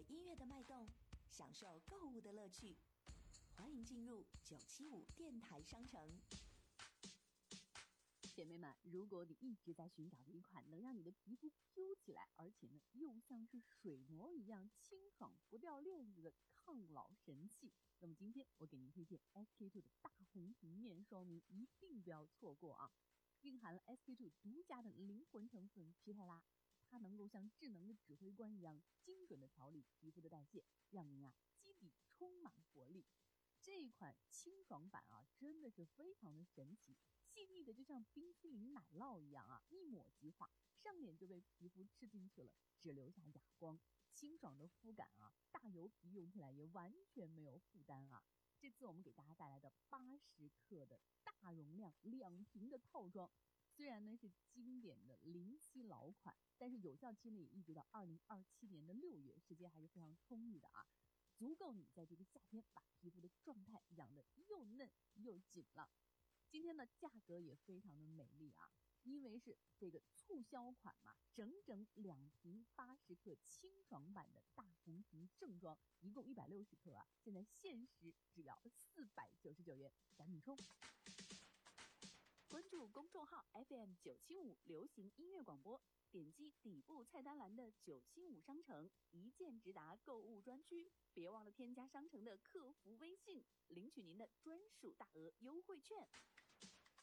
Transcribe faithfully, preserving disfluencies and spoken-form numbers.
音乐的脉动，享受购物的乐趣。欢迎进入九七五电台商城。 姐妹们，如果你一直在寻找着一款能让你的皮肤 Q 起来，而且呢又像是水膜一样清爽不掉链子的抗老神器，那么今天我给您推荐 S K two 的大红瓶面霜明，一定不要错过啊！蕴含了 S K two 独家的灵魂成分皮泰拉，它能够像智能的指挥官一样精准的调理皮肤的代谢，让您啊基底充满活力。这款清爽版啊真的是非常的神奇，细腻的就像冰淇淋奶酪一样啊，一抹即化，上脸就被皮肤吃进去了，只留下哑光。清爽的肤感啊，大油皮用起来也完全没有负担啊。这次我们给大家带来的八十克的大容量两瓶的套装，虽然呢是经典的临期老款，但是有效期呢也一直到二零二七年的六月，时间还是非常充裕的啊，足够你在这个夏天把皮肤的状态养得又嫩又紧了。今天的价格也非常的美丽啊，因为是这个促销款嘛，整整两瓶八十克清爽版的大红瓶正装，一共一百六十克啊，现在限时只要四百九十九元，赶紧冲！关注公众号 F M 九七五流行音乐广播，点击底部菜单栏的九七五商城，一键直达购物专区，别忘了添加商城的客服微信，领取您的专属大额优惠券。